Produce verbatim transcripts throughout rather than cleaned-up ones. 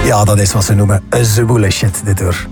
Ja, dat is wat ze noemen een zwoele shit, dit hoor.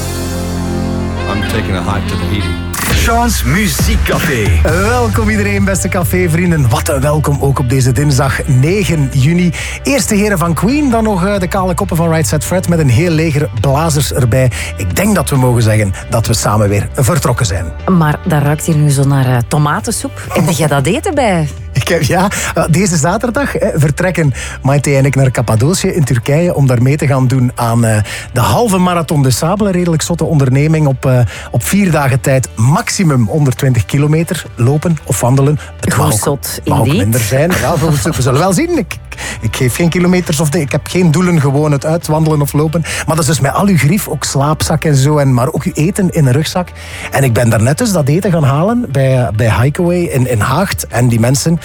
I'm taking a hike to the heating. Sean's Muziekcafé. Welkom iedereen, beste cafévrienden. Wat een welkom ook op deze dinsdag negen juni. Eerste heren van Queen, dan nog de kale koppen van Right Said Fred met een heel leger blazers erbij. Ik denk dat we mogen zeggen dat we samen weer vertrokken zijn. Maar dat ruikt hier nu zo naar uh, tomatensoep. Heb jij dat eten bij? Ik heb, ja, deze zaterdag hè, vertrekken Maite en ik naar Cappadocië in Turkije om daar mee te gaan doen aan uh, de halve Marathon de Sable. Een redelijk zotte onderneming op, uh, op vier dagen tijd. Maximum honderdtwintig kilometer lopen of wandelen. Het mag ook, zot, mag ook minder zijn. Ja, we zullen wel zien. Ik, ik geef geen kilometers of de, ik heb geen doelen, gewoon het uitwandelen of lopen. Maar dat is dus met al uw grief, ook slaapzak en zo, en, maar ook uw eten in een rugzak. En ik ben daarnet dus dat eten gaan halen bij, bij Hikeaway in, in Haagt. En die mensen...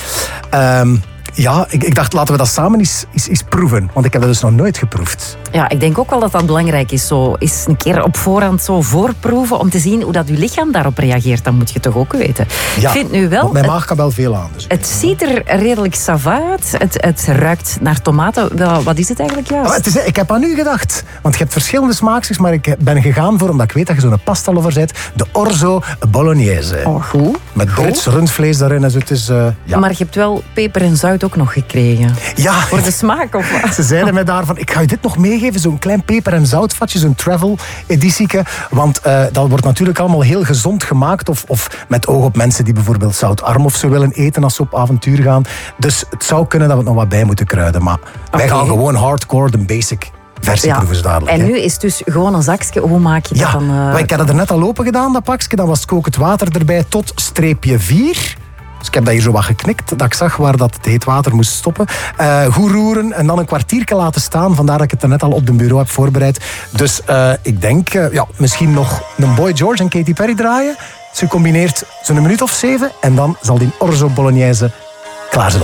Um, ja, ik, ik dacht, laten we dat samen eens, eens, eens proeven. Want ik heb dat dus nog nooit geproefd. Ja, ik denk ook wel dat dat belangrijk is. Zo eens een keer op voorhand zo voorproeven om te zien hoe dat uw lichaam daarop reageert. Dat moet je toch ook weten. Ja, ik vind nu wel... mijn maag kan wel veel aan. Dus het ziet er redelijk sava uit. Het, het ruikt naar tomaten. Wel, wat is het eigenlijk juist? Maar het is, ik heb aan u gedacht. Want je hebt verschillende smaaksels, maar ik ben gegaan voor, omdat ik weet dat je zo'n pasta-lover bent, de orzo bolognese. Oh, goed. Met Brits rundvlees daarin. Dus het is, uh, ja. Maar je hebt wel peper en zout ook nog gekregen. Ja. Voor de smaak of wat? Ze zeiden mij daarvan, ik ga je dit nog meegeven, zo'n klein peper- en zoutvatje, zo'n travel-editieke. Want uh, dat wordt natuurlijk allemaal heel gezond gemaakt. Of, of met oog op mensen die bijvoorbeeld zoutarm of zo willen eten als ze op avontuur gaan. Dus het zou kunnen dat we het nog wat bij moeten kruiden. Maar wij Okay. gaan gewoon hardcore, de basic versie Ja. proeven dadelijk. En hè. nu is het dus gewoon een zakje. Hoe maak je dat Ja, dan? Uh... maar ik had het er net al open gedaan, dat pakje. Dan was kokend water erbij tot streepje vier. Dus ik heb dat hier zo wat geknikt, dat ik zag waar dat het heet water moest stoppen. Uh, goed roeren en dan een kwartiertje laten staan. Vandaar dat ik het er net al op de bureau heb voorbereid. Dus uh, ik denk, uh, ja, misschien nog een Boy George en Katy Perry draaien. Ze combineert zo'n minuut of zeven en dan zal die orzo bolognese klaar zijn.